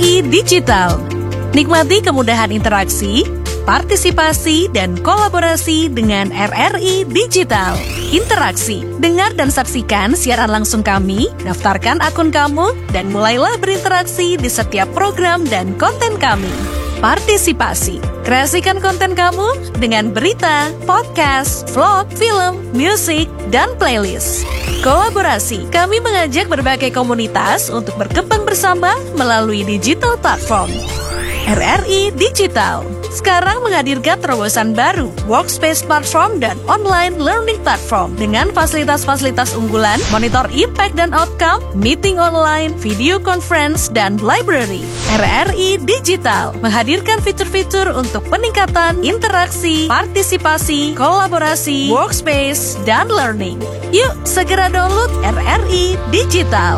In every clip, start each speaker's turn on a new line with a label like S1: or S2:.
S1: RRI Digital. Nikmati kemudahan interaksi, partisipasi, dan kolaborasi dengan RRI Digital. Interaksi, dengar dan saksikan siaran langsung kami, daftarkan akun kamu, dan mulailah berinteraksi di setiap program dan konten kami. Partisipasi, kreasikan konten kamu dengan berita, podcast, vlog, film, musik, dan playlist. Kolaborasi, kami mengajak berbagai komunitas untuk berkembang bersama melalui digital platform. RRI Digital sekarang menghadirkan terobosan baru, workspace platform dan online learning platform dengan fasilitas-fasilitas unggulan, monitor impact dan outcome, meeting online, video conference, dan library. RRI Digital menghadirkan fitur-fitur untuk peningkatan interaksi, partisipasi, kolaborasi, workspace, dan learning. Yuk, segera download RRI Digital.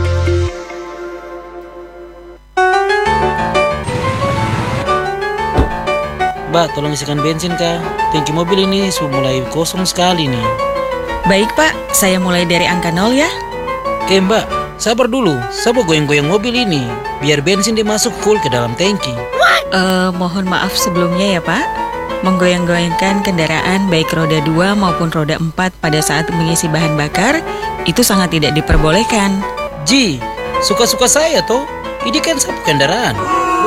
S2: Mbak, tolong isikan bensin kah? Tangki mobil ini sudah mulai kosong sekali nih.
S3: Baik Pak, saya mulai dari angka 0 ya.
S2: Oke Mbak, sabar dulu. Saya mau goyang-goyang mobil ini, biar bensin dia masuk full ke dalam tangki.
S3: Mohon maaf sebelumnya ya Pak. Menggoyang-goyangkan kendaraan baik roda 2 maupun roda 4 pada saat mengisi bahan bakar, itu sangat tidak diperbolehkan.
S2: Ji, suka-suka saya toh. Ini kan satu kendaraan.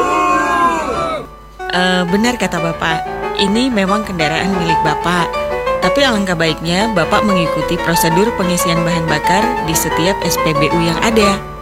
S3: Benar kata Bapak, ini memang kendaraan milik Bapak. Tapi alangkah baiknya Bapak mengikuti prosedur pengisian bahan bakar di setiap SPBU yang ada.